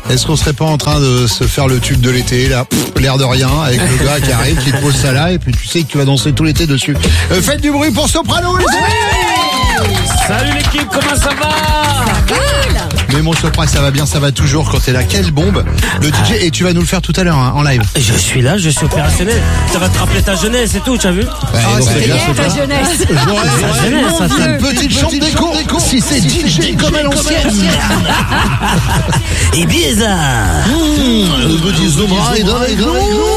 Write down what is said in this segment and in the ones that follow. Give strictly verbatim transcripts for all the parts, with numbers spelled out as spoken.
Est-ce qu'on serait pas en train de se faire le tube de l'été, là, pff, l'air de rien, avec le gars qui arrive, qui te pose ça là, et puis tu sais que tu vas danser tout l'été dessus. Euh, faites du bruit pour Soprano, les amis! Salut l'équipe, comment ça va? Mais mon Sopra, ça va bien, ça va toujours quand t'es là. Quelle bombe! Le D J, et tu vas nous le faire tout à l'heure, hein, en live. Je suis là, je suis opérationnel. Ça va te rappeler ta jeunesse et tout, tu as vu? Ouais, Oh, donc c'est bien, bien Sopra. ta jeunesse. J'aurais Ça jeunesse, ça, ça. une petite chambre d'écho si c'est D J comme à l'ancienne. Et bizarre. Le petit Zomra est dans les grands.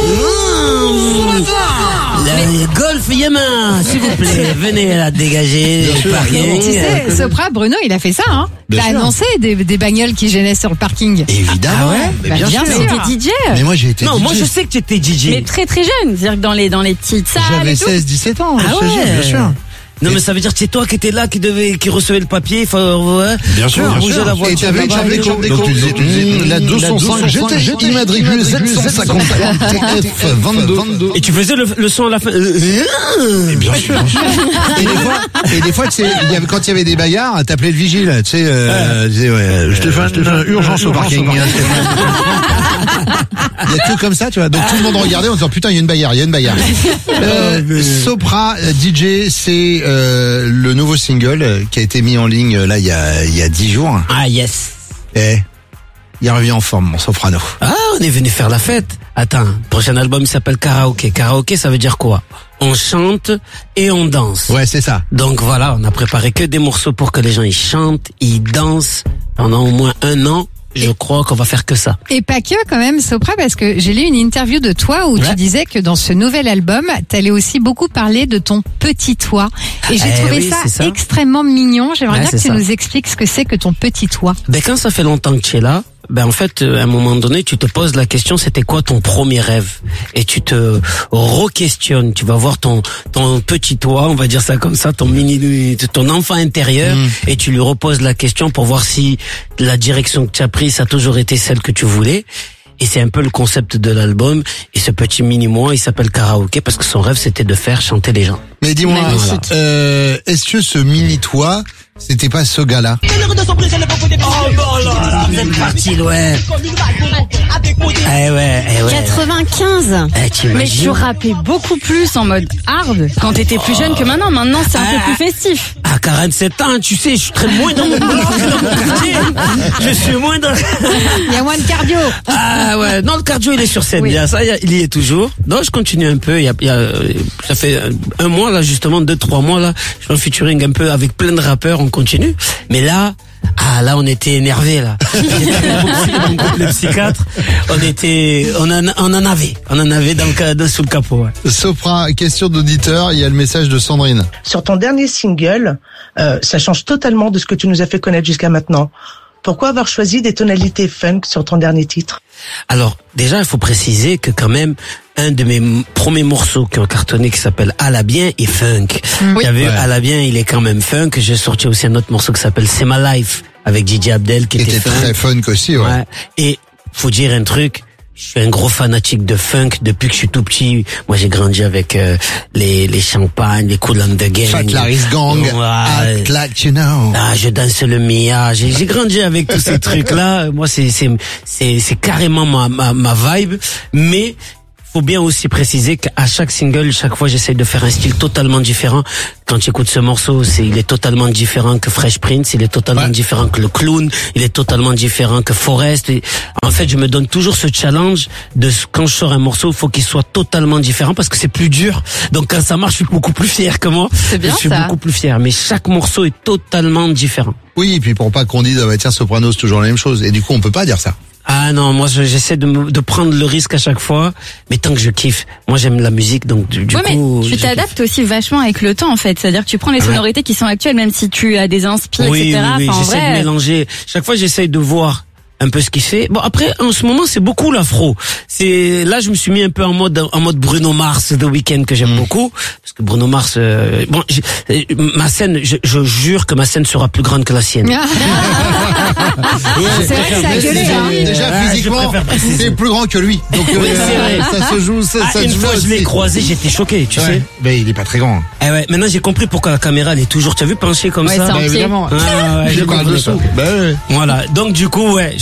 Le golf Yamaha, s'il vous plaît, venez la dégager. sûr. Parking. Tu sais, Sopra, Bruno, il a fait ça, hein. Il Bien a sûr. annoncé des, des bagnoles qui gênaient sur le parking. Évidemment. Ah ouais? Mais Bah, bien, bien sûr. sûr. T'es D J. Mais moi j'ai été Non, D J. moi je sais que tu étais D J. Mais très très jeune, c'est-à-dire que dans les dans les petites salles J'avais et tout. seize dix-sept ans, Ah je te jure, ouais. bien sûr. Non, mais ça veut dire que c'est toi qui étais là, qui devait, qui recevait le papier. Faut, ouais. Bien sûr, Faut bien bouger sûr. la Et voiture. tu avais une là-bas, chambre et d'écho. tout. Donc tu disais, tu disais, la deux cent cinq G T, immatricule sept cent cinquante-trois T F vingt-deux. Et tu faisais le, le son à la fin. Et bien sûr, bien sûr. Et des fois, et des fois, tu sais, il y avait, quand il y avait des bagarres, t'appelais le vigile, tu sais, euh, tu disais, ouais, je te fais, je te fais un urgence au parking. Il y a tout comme ça, tu vois. Donc tout le monde regardait en disant, putain, il y a une bagarre, il y a une bagarre. Euh, Sopra D J, c'est euh, le nouveau single euh, qui a été mis en ligne là il y a il y a dix jours. Ah, yes. Et il revient en forme, mon Soprano. Ah, on est venu faire la fête. Attends, prochain album il s'appelle Karaoké. Karaoké, ça veut dire quoi? On chante et on danse. Ouais, c'est ça. Donc voilà, on a préparé que des morceaux pour que les gens ils chantent, ils dansent pendant au moins un an. Je crois qu'on va faire que ça. Et pas que quand même, Sopra, parce que j'ai lu une interview de toi où Ouais. tu disais que dans ce nouvel album, t'allais aussi beaucoup parler de ton petit toit. Et j'ai Eh trouvé oui, ça, c'est ça. extrêmement mignon. J'aimerais Ouais, bien que c'est tu ça. nous expliques ce que c'est que ton petit toit. Ben quand ça fait longtemps que tu es là, ben en fait, euh, à un moment donné, tu te poses la question, c'était quoi ton premier rêve? Et tu te re-questionnes. Tu vas voir ton ton petit toi, on va dire ça comme ça, ton mini, ton enfant intérieur, Mm. et tu lui reposes la question pour voir si la direction que tu as prise, ça a toujours été celle que tu voulais. Et c'est un peu le concept de l'album. Et ce petit mini-moi, il s'appelle Karaoké parce que son rêve, c'était de faire chanter les gens. Mais dis-moi, Magnifique. euh, est-ce que ce mini toit, c'était pas ce gars-là? Oh non, là, là, vous êtes parti loin. Eh ouais, eh ouais. quatre-vingt-quinze. Eh, tu Mais tu imagines? rappais beaucoup plus en mode hard quand t'étais plus jeune que maintenant. Maintenant, c'est un Ah. peu plus festif. À quarante-sept ans, tu sais, je suis très moins dans mon bloc, dans mon quartier. Je suis moins dans... Il y a moins de cardio. Ah ouais, non, le cardio, il est sur scène. Oui. Il y a ça, il y a- il y est toujours. Non, je continue un peu. Il y a, il y a, euh, ça fait un mois, là, justement, deux, trois mois, là. Je fais un featuring un peu avec plein de rappeurs, on continue. Mais là, ah, là, on était énervés, là. Mon groupe, les psychiatres, on était, on en, on en avait. On en avait dans le, ca- dans, sous le capot, ouais. Sopra, question d'auditeur, il y a le message de Sandrine. Sur ton dernier single, euh, ça change totalement de ce que tu nous as fait connaître jusqu'à maintenant. Pourquoi avoir choisi des tonalités funk sur ton dernier titre? Alors, déjà, il faut préciser que quand même, un de mes m- premiers morceaux qui ont cartonné, qui s'appelle À la bien, est funk. Oui. Tu as vu, Ouais. À la bien, il est quand même funk. J'ai sorti aussi un autre morceau qui s'appelle C'est ma life, avec D J Abdel, qui Qui était était funk. très funk aussi, ouais. Ouais. Et faut dire un truc, je suis un gros fanatique de funk depuis que je suis tout petit. Moi, j'ai grandi avec euh, les les champagnes, les Kool and the Gang. Fat Larry's Gang, Ouais. act like you know. Ah, je danse le Mia. J'ai j'ai grandi avec tous ces trucs-là. Moi, c'est c'est c'est c'est carrément ma ma ma vibe. Mais faut bien aussi préciser qu'à chaque single, chaque fois, j'essaie de faire un style totalement différent. Quand tu écoutes ce morceau, c'est il est totalement différent que Fresh Prince, il est totalement Ouais. différent que le Clown, il est totalement différent que Forest. Et en fait, je me donne toujours ce challenge de ce- quand je sors un morceau, il faut qu'il soit totalement différent parce que c'est plus dur. Donc quand ça marche, je suis beaucoup plus fier que moi. C'est bien je suis ça. beaucoup plus fier. Mais chaque morceau est totalement différent. Oui, et puis pour pas qu'on dise, ah bah tiens, Soprano, c'est toujours la même chose. Et du coup, on peut pas dire ça. Ah non, moi je- j'essaie de, me- de prendre le risque à chaque fois, mais tant que je kiffe. Moi j'aime la musique, donc du, du Ouais, coup... mais tu je t'adaptes aussi vachement avec le temps en fait. C'est-à-dire que tu prends les Ouais. sonorités qui sont actuelles, même si tu as des inspirations, Oui, et cetera. oui, oui, Enfin, en j'essaie de vrai, mélanger. Chaque fois, j'essaie de voir un peu ce qu'il fait. Bon, après, en ce moment, c'est beaucoup l'afro. C'est là, je me suis mis un peu en mode en mode Bruno Mars, The Weeknd, que j'aime beaucoup, parce que Bruno Mars. Euh, bon, j'ai- euh, ma scène, je, je jure que ma scène sera plus grande que la sienne. C'est vrai que ça a gueulé, hein. Déjà, Ouais, je physiquement, préfère préciser. c'est plus grand que lui. Donc, Oui, euh, c'est vrai. ça se joue, ça, Ah, ça une se joue fois, je l'ai aussi. croisé, j'étais choqué, tu Ouais. sais. Mais il est pas très grand. Eh ouais, maintenant j'ai compris pourquoi la caméra elle est toujours, tu as vu, penchée comme Ouais, ça. c'est en Bah, pied. évidemment. Ah, ouais, Je je parle comprenais dessous. pas. Bah, ouais. Voilà, donc du coup, ouais, je suis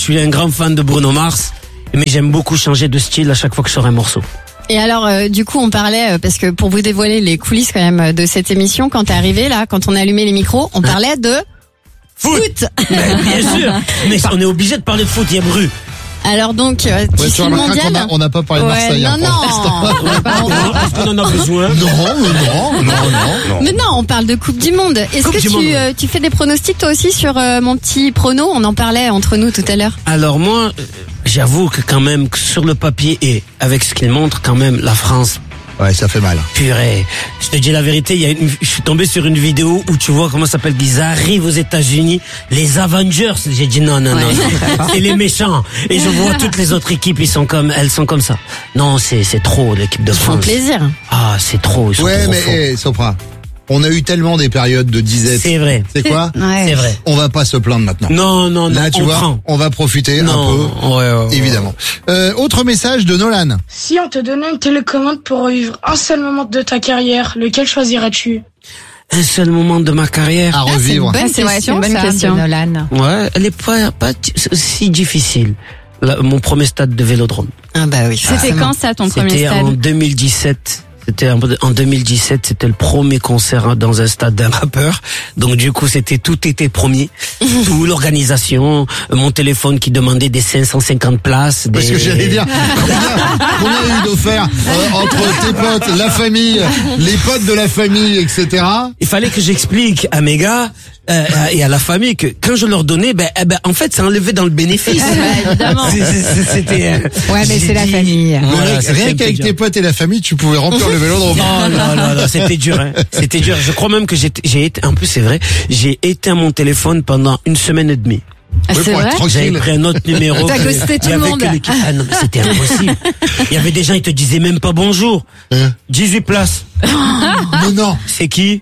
suis un grand fan de Bruno Mars, mais j'aime beaucoup changer de style à chaque fois que je sors un morceau. Et alors, euh, du coup, on parlait, euh, parce que pour vous dévoiler les coulisses quand même de cette émission, quand t'es arrivé là, quand on a allumé les micros, on parlait de Foot, foot. Mais bien sûr. Mais on est obligé de parler de foot, il y a Bru. Alors donc, euh, tu Ouais, tu suis le remarqueras mondial. qu'on a- on n'a pas parlé de Ouais, Marseille. non, hein, pour non. Est-ce qu'on en a besoin? Non, non, non, non, non. Mais non, on parle de Coupe du Monde. Est-ce Coupe que du tu, Monde, ouais. euh, tu fais des pronostics toi aussi sur euh, mon petit prono? On en parlait entre nous tout à l'heure. Alors moi, euh, j'avoue que quand même, que sur le papier et avec ce qu'il montre, quand même, la France, Ouais, ça fait mal. purée. Je te dis la vérité, il y a une, je suis tombé sur une vidéo où tu vois comment ça s'appelle, qu'ils arrivent aux États-Unis, les Avengers. J'ai dit non, non, non, non. C'est les méchants. Et je vois toutes les autres équipes, ils sont comme, elles sont comme ça. Non, c'est, c'est trop, l'équipe de Ils font France. plaisir. Ah, c'est trop, ils sont Ouais, trop mais forts. eh, Sopra, on a eu tellement des périodes de disette. C'est vrai. C'est quoi? Ouais. C'est vrai. On va pas se plaindre maintenant. Non, non, non, Là, tu on vois, prend. on va profiter Non, un peu. ouais, ouais, ouais. Évidemment. Euh, autre message de Nolan. Si on te donnait une télécommande pour revivre un seul moment de ta carrière, lequel choisirais-tu? Un seul moment de ma carrière. À Ah, c'est une revivre. bonne Ah, c'est vrai, question, c'est une bonne ça, question. de Nolan. Ouais, elle est pas, pas t- si difficile. Là, mon premier stade de Vélodrome. Ah bah oui. C'était quand ça, ton premier C'était en stade? deux mille dix-sept. C'était en en deux mille dix-sept, c'était le premier concert dans un stade d'un rappeur. Donc du coup, c'était tout était promis, tout l'organisation, mon téléphone qui demandait des cinq cent cinquante places. Des... Parce que j'allais dire, combien, combien il y a eu d'offerts euh, entre tes potes, la famille, les potes de la famille, et cetera. Il fallait que j'explique à mes gars euh, et à la famille que quand je leur donnais, ben, eh ben en fait, c'est enlevé dans le bénéfice. Bah, évidemment. C'est- c'est- C'était. euh, Ouais, mais j'ai c'est la dit- famille. Mais Voilà, rien c'est rien un peu qu'avec dur. tes potes et la famille, tu pouvais remplir le vélodrome. Non, non, non, non, c'était dur, hein. C'était dur. Je crois même que j'ai, j'ai été, en plus c'est vrai, j'ai éteint mon téléphone pendant une semaine et demie. Ah, Oui, c'est pour être vrai? tranquille. J'avais pris un autre numéro. T'as que- ghosté tout il y le avait monde. que l'équipe. Ah non, mais c'était impossible. Il y avait des gens, ils te disaient même pas bonjour. Hein dix-huit places. Mais non. C'est qui?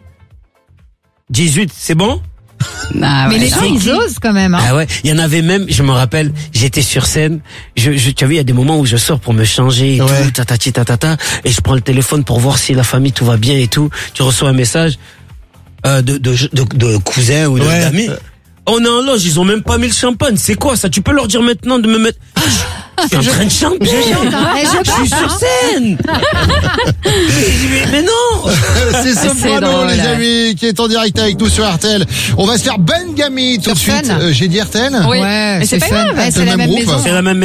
dix-huit, c'est bon? Ah, Mais ouais. les gens, c'est ils qui osent quand même. Hein. Ah ouais, il y en avait même, je me rappelle, j'étais sur scène, je, je, tu as vu, il y a des moments où je sors pour me changer et Ouais. tout, tatati tatata, et je prends le téléphone pour voir si la famille tout va bien et tout. Tu reçois un message euh, de, de, de, de cousins ou de- Ouais. d'amis. On est en loge, ils ont même pas mis le champagne. C'est quoi ça? Tu peux leur dire maintenant de me mettre... Je suis en train de chanter. Je chante, hein. Eh, je Je suis chante, sur hein. scène. mais, mais non. C'est C'est Soprano, drôle. les amis, qui est en direct avec nous sur R T L. On va se faire Ben Gami tout de Sur suite. Fun. Euh, J'ai dit R T L? Oui. Ouais, Mais c'est pas fun. grave. Ouais, C'est c'est le la même même groupe. maison. C'est la même